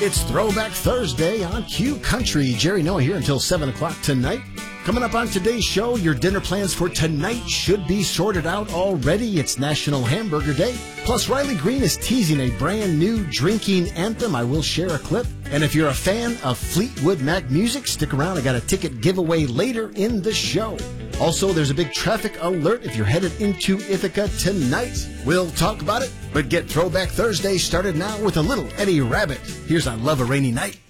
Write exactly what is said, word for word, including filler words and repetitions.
It's Throwback Thursday on Q Country. Jerry Noah here until seven o'clock tonight. Coming up on today's show, your dinner plans for tonight should be sorted out already. It's National Hamburger Day. Plus, Riley Green is teasing a brand new drinking anthem. I will share a clip. And if you're a fan of Fleetwood Mac music, stick around. I got a ticket giveaway later in the show. Also, there's a big traffic alert if you're headed into Ithaca tonight. We'll talk about it, but get Throwback Thursday started now with a little Eddie Rabbit. Here's I Love a Rainy Night.